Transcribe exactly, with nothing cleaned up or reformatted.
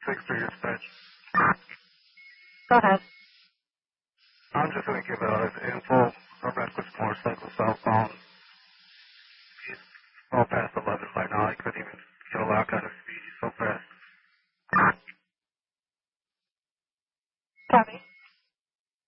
six three dispatch. Go ahead. I'm just going to give out an info. A reckless motorcycle southbound. He's all past eleven by now. I couldn't even get a lock on his speed. He's so fast. Copy.